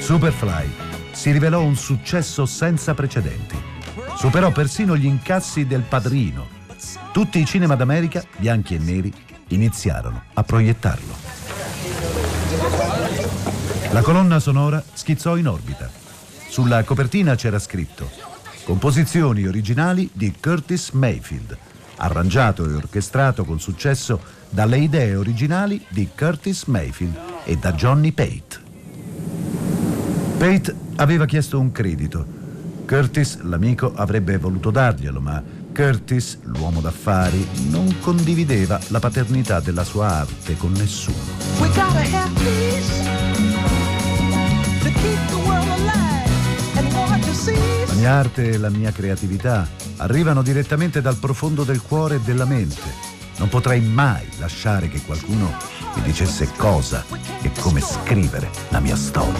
Superfly si rivelò un successo senza precedenti. Superò persino gli incassi del Padrino. Tutti i cinema d'America, bianchi e neri, iniziarono a proiettarlo. La colonna sonora schizzò in orbita. Sulla copertina c'era scritto: composizioni originali di Curtis Mayfield, arrangiato e orchestrato con successo dalle idee originali di Curtis Mayfield e da Johnny Pate. Pate aveva chiesto un credito. Curtis, l'amico, avrebbe voluto darglielo, ma Curtis, l'uomo d'affari, non condivideva la paternità della sua arte con nessuno. La mia arte e la mia creatività arrivano direttamente dal profondo del cuore e della mente. Non potrei mai lasciare che qualcuno mi dicesse cosa e come scrivere la mia storia.